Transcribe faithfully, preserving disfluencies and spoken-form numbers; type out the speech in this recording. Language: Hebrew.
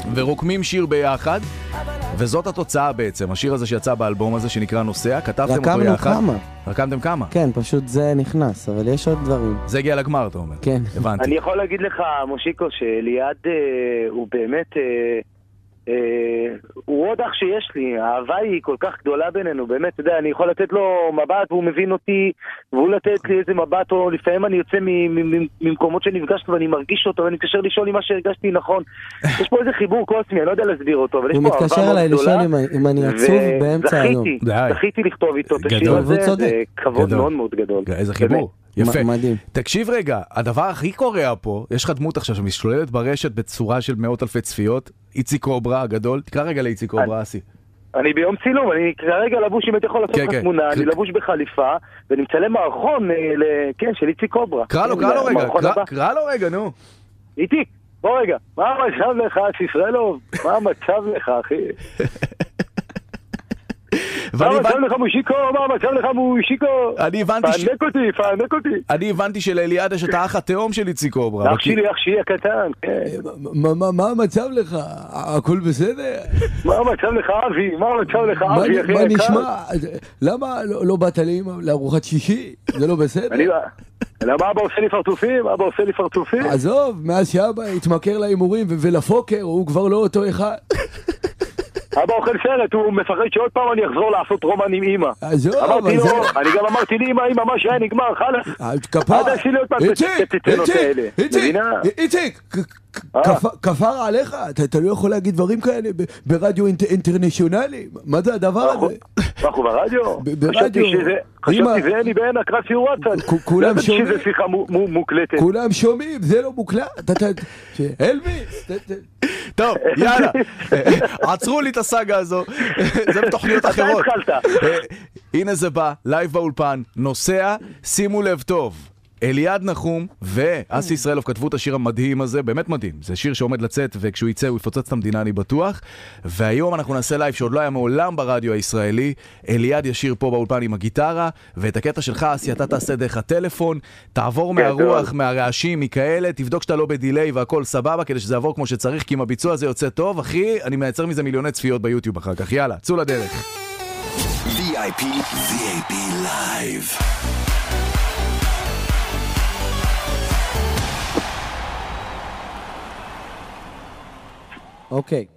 ורוקמים שיר ביחד, וזאת התוצאה בעצם, השיר הזה שיצא באלבום הזה שנקרא נוסע, כתבתם אותו יחד. רקמנו כמה. רקמתם כמה? כן, פשוט זה נכנס, אבל יש עוד דברים. זה הגיע לגמר, אתה אומר. כן. הבנתי. אני יכול להגיד לך, מושיקו, שליד אה, הוא באמת... אה, אה, הוא עוד אח שיש לי, האהבה היא כל כך גדולה בינינו, באמת, אתה יודע, אני יכול לתת לו מבט והוא מבין אותי, והוא לתת לי איזה מבט, או לפעמים אני יוצא ממקומות שנפגשת ואני מרגיש אותו, ואני מתקשר לשאול אם מה שהרגשתי נכון. יש פה איזה חיבור קוסמי, אני לא יודע להסביר אותו, אבל יש פה אהבה מאוד גדולה. הוא מתקשר אליי לשאול אם אני עצוב באמצע היום. זכיתי לכתוב איתו את השיר הזה, זה כבוד מאוד מאוד גדול. איזה חיבור. יפה. מדהים. תקשיב רגע, הדבר הכי קורע פה, יש לך דמות עכשיו שמשתוללת ברשת בצורה של מאות אלפי צפיות, איציק קוברה הגדול, תקרא רגע לאיציק קוברה, אסי. אני ביום צילום, אני כרגע לבוש, אם אתה יכול לעשות לך תמונה, אני לבוש בחליפה, ואני מצלם מערכון, כן, של איציק קוברה. קרא לו, קרא לו רגע, קרא לו רגע, נו. איציק, בוא רגע, מה המצב לך, שישראלוב? מה המצב לך, אחי? מה המצב לך מושיקו? מה המצב לך מושיקו? אני הבנתי ש... פענק אותי, פענק אותי. אני הבנתי שלאליעד יש את האח התאום של איציק קוברה. אח שלי, אח שלי הקטן, כן. מה המצב לך? הכל בסדר? מה המצב לך, אבי? מה המצב לך, אבי, אחי? מה נשמע? למה לא באת לי לארוחת שישי? זה לא בסדר? למה אבא עושה לי פרצופים? אבא עושה לי פרצופים? עזוב, מאז שאבא התמכר להימורים ולפוקר, הוא כבר לא אותו אחד. אבא אוכל סרט, הוא מפחד שעוד פעם אני אחזור לעשות רומן עם אמא. אמרתי לו, אני גם אמרתי לי אמא, אמא, מה שהיה נגמר, חלק. עד עשי לי עוד פעם את התצנות האלה. איציק, איציק, כפר עליך, אתה לא יכול להגיד דברים כאלה ברדיו אינטרנשיונלי. מה זה הדבר הזה? מה, הוא ברדיו? ברדיו. חשבתי זה אני בעין הקרב שיורצן. כולם שומעים. שזה שיחה מוקלטת. כולם שומעים, זה לא מוקלט. אלוויס. טוב, יאללה. עצרו לי את הסאגה הזו. זה בתוכניות אחרות. הנה זה בא, לייב באולפן, נוסע, שימו לב טוב. אליעד נחום ואסי ישראלוב כתבו את השיר המדהים הזה, באמת מדהים, זה שיר שעומד לצאת וכשהוא יצא הוא יפוצץ את המדינה אני בטוח, והיום אנחנו נעשה לייב שעוד לא היה מעולם ברדיו הישראלי. אליעד ישיר פה באולפן עם הגיטרה, ואת הקטע שלך אסי אתה תעשה דרך הטלפון, תעבור מהרוח, מהרעשים, מכאלה, תבדוק שאתה לא בדיליי והכל סבבה כדי שזה יעבור כמו שצריך, כי אם הביצוע הזה יוצא טוב, אחי, אני מייצר מזה מיליוני צפיות ביוטיוב אחר כך. יאללה, צאו לדרך. וי איי פי וי איי פי Live. אוקיי.